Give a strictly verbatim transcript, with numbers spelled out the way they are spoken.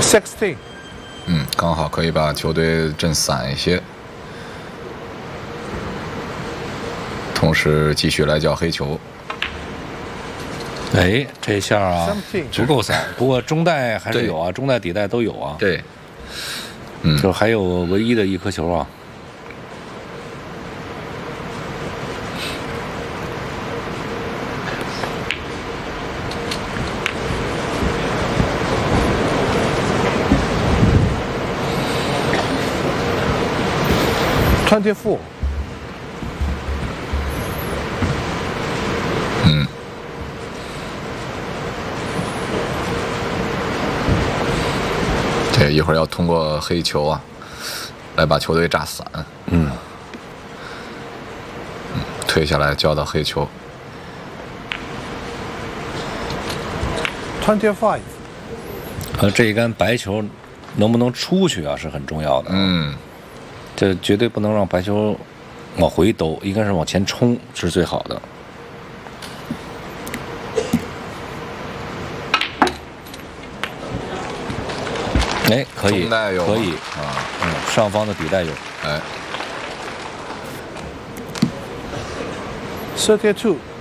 Sixteen。 嗯，刚好可以把球队震散一些，同时继续来叫黑球。 哎，这下啊不够散，不过中带还是有啊，中带底带都有啊。 对，嗯， 就还有唯一的一颗球啊。 Twenty-four。 嗯。这一会儿要通过黑球啊，来把球队炸散。 嗯。 嗯，退下来交到黑球。 Twenty-five。 呃，这一杆白球能不能出去啊，是很重要的。 嗯。 这绝对不能让白球往回兜，应该是往前冲是最好的。哎，可以，可以啊， 嗯，上方的底带有， 哎 ，thirty-two。